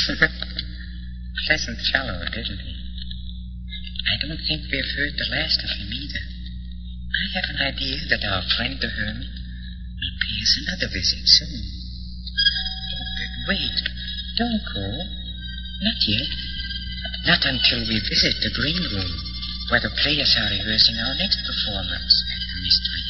Pleasant fellow, didn't he? I don't think we've heard the last of him either. I have an idea that our friend the hermit will pay us another visit soon. Oh, but wait. Don't go. Not yet. Not until we visit the green room, where the players are rehearsing our next performance, the Mystery